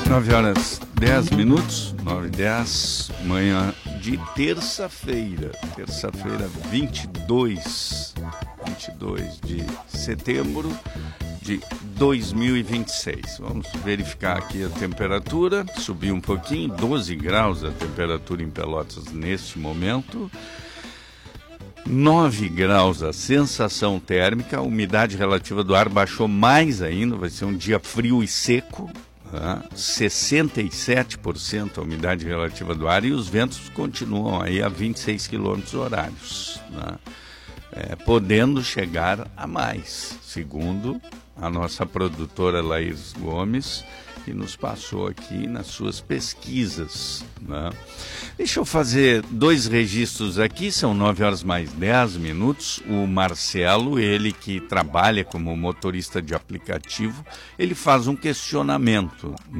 9h10, 9h10, manhã de terça-feira, 22 de setembro de 2026. Vamos verificar aqui a temperatura, subiu um pouquinho, 12 graus a temperatura em Pelotas neste momento. 9 graus a sensação térmica, a umidade relativa do ar baixou mais ainda, vai ser um dia frio e seco, 67% a umidade relativa do ar e os ventos continuam aí a 26 km horários, podendo chegar a mais, segundo a nossa produtora Laís Gomes, que nos passou aqui nas suas pesquisas. Deixa eu fazer 2 registros aqui, são 9h mais 10. O Marcelo, ele que trabalha como motorista de aplicativo, ele faz um questionamento